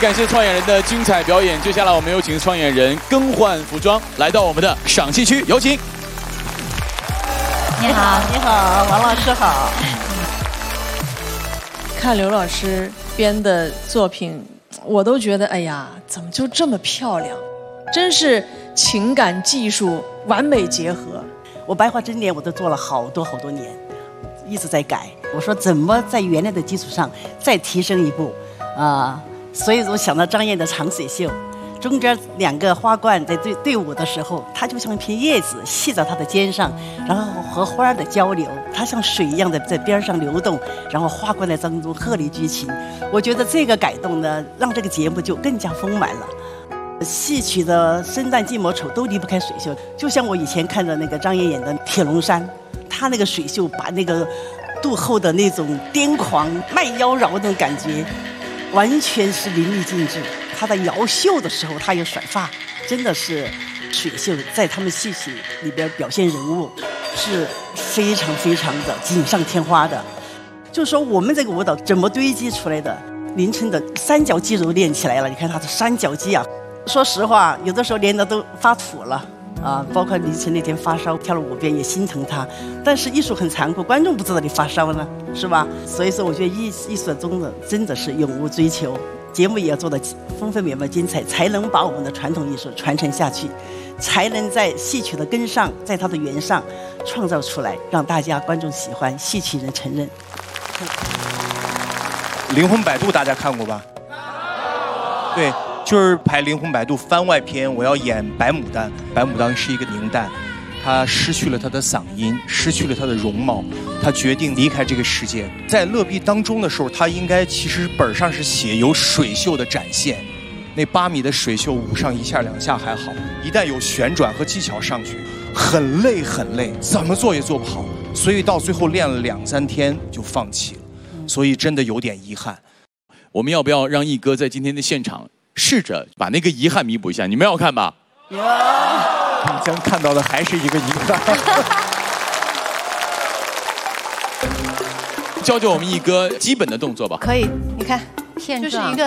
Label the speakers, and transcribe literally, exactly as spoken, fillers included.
Speaker 1: 感谢创演人的精彩表演。接下来我们有请创演人更换服装，来到我们的赏析区，有请。
Speaker 2: 你好，
Speaker 3: 你好，王老师好。
Speaker 2: 看刘老师编的作品，我都觉得，哎呀，怎么就这么漂亮？真是情感技术完美结合。
Speaker 3: 我白话真言我都做了好多好多年，一直在改。我说怎么在原来的基础上再提升一步啊、呃？所以我想到张燕的长水袖，中间两个花冠在对对舞的时候，它就像一片叶子系在她的肩上，然后和花儿的交流，它像水一样的在边上流动，然后花冠在当中鹤立鸡群。我觉得这个改动呢，让这个节目就更加丰满了。戏曲的生旦净末丑都离不开水袖，就像我以前看的那个张燕演的《铁笼山》，她那个水袖把那个肚后的那种癫狂卖妖娆的那种感觉，完全是淋漓尽致。她在摇袖的时候，她有甩发，真的是水袖在他们戏曲里边表现人物是非常非常的锦上添花的。就是说我们这个舞蹈怎么堆积出来的？林春的三角肌肉练起来了，你看她的三角肌啊。说实话，有的时候练的都发土了啊！包括李晨那天发烧跳了五遍，也心疼他。但是艺术很残酷，观众不知道你发烧呢，是吧？所以说，我觉得艺艺术中的真的是永无追求，节目也要做的丰富美妙精彩，才能把我们的传统艺术传承下去，才能在戏曲的根上，在它的源上创造出来，让大家观众喜欢，戏曲人承认。
Speaker 4: 灵魂摆渡大家看过吧？对。就是拍《灵魂摆渡》番外篇，我要演白牡丹。白牡丹是一个宁旦，她失去了她的嗓音，失去了她的容貌，她决定离开这个世界。在乐壁当中的时候，她应该其实本上是写有水袖的展现，那八米的水袖舞上一下两下还好，一旦有旋转和技巧上去，很累很累，怎么做也做不好，所以到最后练了两三天就放弃了，所以真的有点遗憾。
Speaker 1: 我们要不要让毅哥在今天的现场试着把那个遗憾弥补一下？你们要看吧？
Speaker 4: 你将看到的还是一个遗憾。
Speaker 1: 教教我们毅哥基本的动作吧。
Speaker 2: 可以，你看，
Speaker 5: 片
Speaker 2: 就是一个。